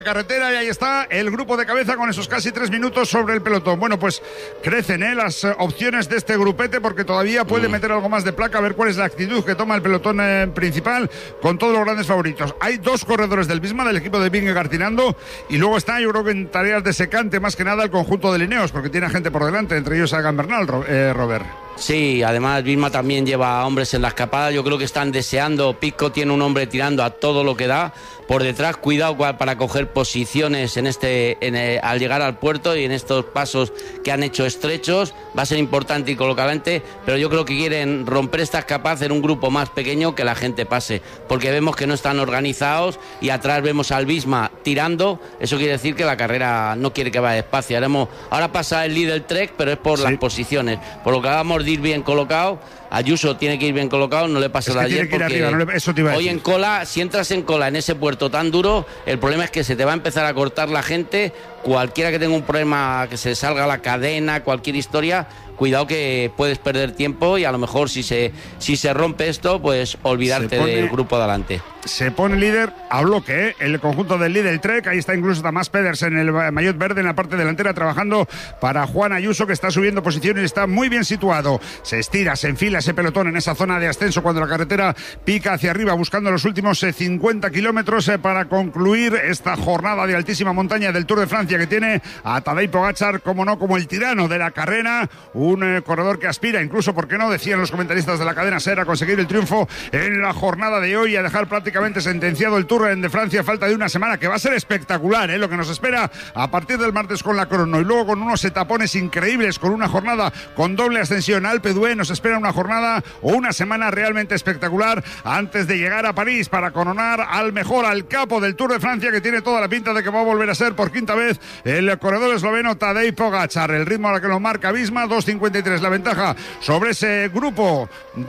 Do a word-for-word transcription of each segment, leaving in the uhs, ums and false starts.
Carretera, y ahí está el grupo de cabeza con esos casi tres minutos sobre el pelotón. Bueno, pues crecen ¿eh? las eh, opciones de este grupete, porque todavía puede mm. meter algo más de placa, a ver cuál es la actitud que toma el pelotón eh, principal con todos los grandes favoritos. Hay dos corredores del Visma, del equipo de Vingegaard tirando, y luego está, yo creo que en tareas de secante más que nada el conjunto de Lineos, porque tiene gente por delante, entre ellos Sagan Bernal, eh, Robert. Sí, además Visma también lleva hombres en la escapada. Yo creo que están deseando. Pisco tiene un hombre tirando a todo lo que da por detrás. Cuidado para coger posiciones en este, en el, al llegar al puerto y en estos pasos que han hecho estrechos. Va a ser importante y colocalante, pero yo creo que quieren romper esta escapada, hacer un grupo más pequeño, que la gente pase, porque vemos que no están organizados y atrás vemos al Visma tirando. Eso quiere decir que la carrera no quiere que vaya despacio. Haremos, ahora pasa el líder Trek, pero es por sí. las posiciones, por lo que hagamos de ir bien colocado. Ayuso tiene que ir bien colocado, no le pasa la ayer porque arriba, no le, eso te iba a hoy decir. En cola, si entras en cola en ese puerto tan duro, el problema es que se te va a empezar a cortar la gente. Cualquiera que tenga un problema, que se salga la cadena, cualquier historia, cuidado que puedes perder tiempo y a lo mejor si se si se rompe esto, pues olvidarte pone, del grupo de adelante. Se pone líder a bloque, ¿eh? El conjunto del líder Trek. Ahí está incluso Tamás Pedersen, el maillot verde en la parte delantera, trabajando para Juan Ayuso, que está subiendo posiciones y está muy bien situado. Se estira, se enfila ese pelotón en esa zona de ascenso cuando la carretera pica hacia arriba, buscando los últimos eh, cincuenta kilómetros eh, para concluir esta jornada de altísima montaña del Tour de Francia, que tiene a Tadej Pogačar, como no, como el tirano de la carrera, un eh, corredor que aspira, incluso, ¿por qué no?, decían los comentaristas de la cadena SER, a conseguir el triunfo en la jornada de hoy y a dejar prácticamente sentenciado el Tour de Francia. Falta de una semana que va a ser espectacular, ¿eh? Lo que nos espera a partir del martes con la crono, y luego con unos etapones increíbles, con una jornada con doble ascensión. Alpe d'Huez nos espera una jornada o una semana realmente espectacular antes de llegar a París para coronar al mejor, al capo del Tour de Francia, que tiene toda la pinta de que va a volver a ser por quinta vez el corredor esloveno Tadej Pogačar. El ritmo a la que lo marca Visma, dos cincuenta y tres la ventaja sobre ese grupo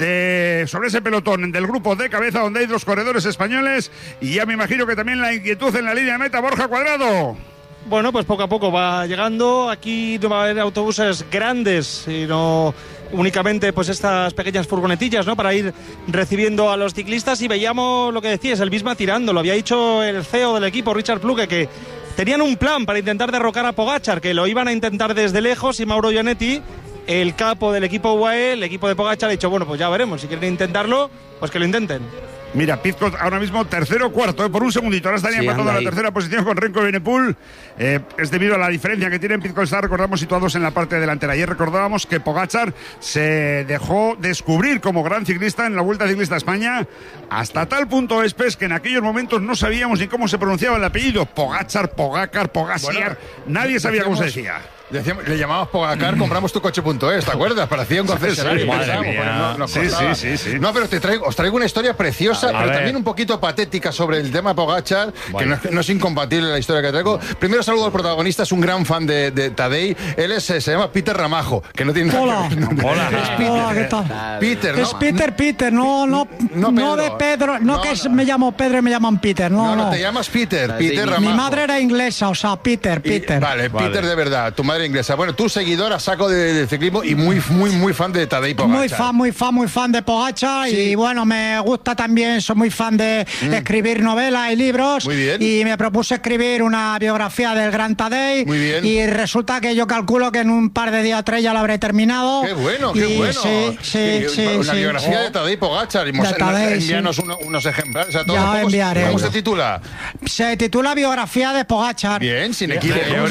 de sobre ese pelotón del grupo de cabeza, donde hay dos corredores españoles, y ya me imagino que también la inquietud en la línea de meta. Borja Cuadrado. Bueno, pues poco a poco va llegando. Aquí no va a haber autobuses grandes, sino únicamente pues estas pequeñas furgonetillas, ¿no?, para ir recibiendo a los ciclistas. Y veíamos lo que decías, el Visma tirando. Lo había dicho el C E O del equipo, Richard Plugge, que tenían un plan para intentar derrocar a Pogačar, que lo iban a intentar desde lejos, y Mauro Gianetti, el capo del equipo U A E, el equipo de Pogačar, ha dicho, bueno, pues ya veremos, si quieren intentarlo, pues que lo intenten. Mira, Pizcot ahora mismo tercero o cuarto, ¿eh? Por un segundito. Ahora estaría sí, empatado en la tercera posición con Renko Evenepoel. Eh, es debido a la diferencia que tienen. Pizcot está, recordamos, situados en la parte delantera. Ayer recordábamos que Pogačar se dejó descubrir como gran ciclista en la Vuelta Ciclista a España, hasta tal punto es que en aquellos momentos no sabíamos ni cómo se pronunciaba el apellido. Pogačar, Pogacar, Pogačar. Bueno, nadie sabía cómo se decía. Decíamos, le llamábamos Pogacar, compramos tu coche punto es, ¿te acuerdas? Parecía un concesionario. No, no, sí, sí, sí, sí. No, pero te traigo, os traigo una historia preciosa, a pero ver. también un poquito patética sobre el tema Pogačar, bueno. que no es, no es incompatible la historia que traigo. Primero saludo al protagonista, es un gran fan de, de Tadej. Él es, se llama Peter Ramajo, que no tiene Hola. nada que ver. Hola. Es Peter. Hola, ¿qué tal? Peter, ¿no? Es Peter, Peter, no, no, no, no de Pedro, no, no que no. me llamo Pedro y me llaman Peter, no, no. No, no, te llamas Peter, Peter Ramajo. Mi madre era inglesa, o sea, Peter, Peter. Y, vale, vale, Peter de verdad, tu madre inglesa. Bueno, tú seguidor a saco de, de ciclismo y muy, muy, muy fan de Tadej Pogačar. Muy fan, muy fan, muy fan de Pogačar, sí. Y bueno, me gusta también, soy muy fan de mm. escribir novelas y libros. Muy bien. Y me propuse escribir una biografía del gran Tadej. Muy bien. Y resulta que yo calculo que en un par de días o tres ya lo habré terminado. ¡Qué bueno, qué y bueno! Sí, sí, sí. Una sí, biografía sí. de Tadej Pogačar. Y envíanos sí. uno, unos ejemplares a todos. Ya ¿Cómo, enviaré. ¿Cómo se titula? Se titula Biografía de Pogačar. Bien, sin equívoco.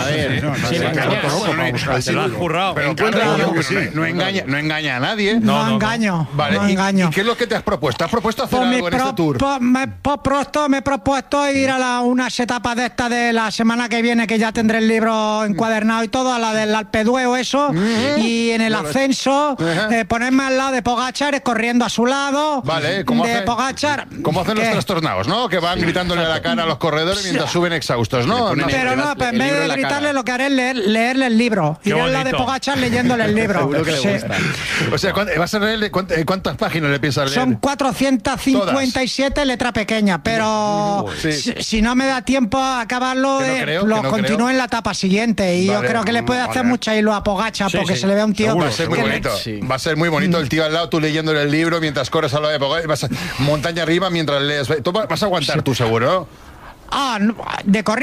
Pero claro, no, no, sí. no, engaña, no engaña a nadie. No, no engaño. Vale, no ¿Y, engaño. ¿Y qué es lo que te has propuesto? ¿Has propuesto hacer pues algo en pro, este tour? Po, me, po, prosto, me he propuesto ir a la, unas etapas de esta de la semana que viene, que ya tendré el libro encuadernado y todo, a la del Alpe d'Huez o eso, uh-huh. y en el ascenso uh-huh. eh, ponerme al lado de Pogačar, corriendo a su lado. Vale, ¿cómo de hace, Pogačar. Como hacen los trastornados, ¿no? Que van gritándole a la cara a los corredores mientras suben exhaustos, ¿no? no pero no, pues en vez de gritarle, lo que haré es leer, leerle el libro. Iré al lado de Pogačar leyéndole el libro. Seguro que le sí. gusta. O sea, ¿vas a leerle cuántas páginas le piensas leer? Son cuatrocientas cincuenta y siete Todas. Letra pequeña, pero sí. si, si no me da tiempo a acabarlo, no eh, creo, lo no continúo creo. en la etapa siguiente. Y vale, yo creo que le puede vale. hacer mucha hilo a Pogačar, sí, porque sí. se le ve a un tío. Seguro, va a ser muy bonito. Sí. Va a ser muy bonito el tío al lado, tú leyéndole el libro mientras corres a lo de Pogačar, vas a, montaña arriba mientras lees. Tú vas a aguantar sí. tú seguro. Ah, de corrido.